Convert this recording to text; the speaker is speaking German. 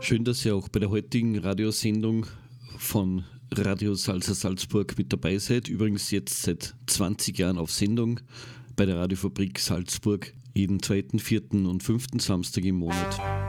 Schön, dass ihr auch bei der heutigen Radiosendung von Radio Salsa Salzburg mit dabei seid. Übrigens jetzt seit 20 Jahren auf Sendung bei der Radiofabrik Salzburg, jeden zweiten, vierten und fünften Samstag im Monat.